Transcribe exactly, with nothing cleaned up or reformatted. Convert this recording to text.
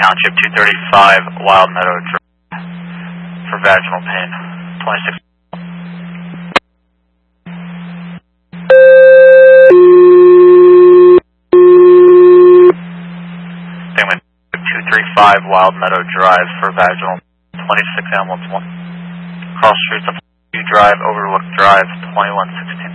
Township two thirty-five Wild Meadow Drive for vaginal pain. twenty-six. Statement two thirty-five Wild Meadow Drive for vaginal. twenty-six ambulance one. Cross streets of Drive, Overlook Drive, twenty-one sixteen.